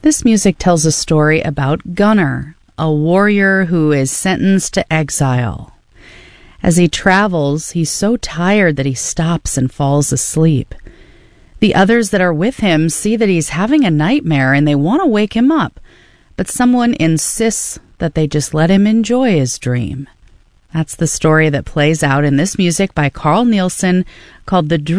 This music tells a story about Gunnar, a warrior who is sentenced to exile. As he travels, he's so tired that he stops and falls asleep. The others that are with him see that he's having a nightmare and they want to wake him up, but someone insists that they just let him enjoy his dream. That's the story that plays out in this music by Carl Nielsen called The Dream